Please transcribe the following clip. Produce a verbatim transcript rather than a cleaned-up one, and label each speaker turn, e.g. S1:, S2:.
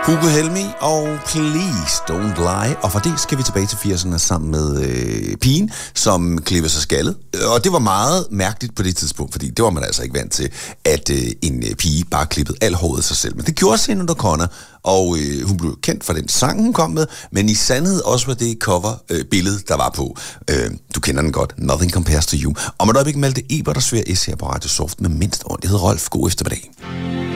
S1: Hugo Helmi og Please Don't Lie. Og fra det skal vi tilbage til firserne sammen med øh, pigen, som klippede sig skaldet. Og det var meget mærkeligt på det tidspunkt, fordi det var man altså ikke vant til, at øh, en øh, pige bare klippede al håret af sig selv. Men det gjorde Sinéad O'Connor, og øh, hun blev kendt for den sang, hun kom med, men i sandhed også var det cover-billede, øh, der var på. Øh, du kender den godt. Nothing Compares to You. Og man øjeblik Malte Ebert og Svær S her på Radio Soft med mindst ordentlighed. Rolf, god eftermiddag.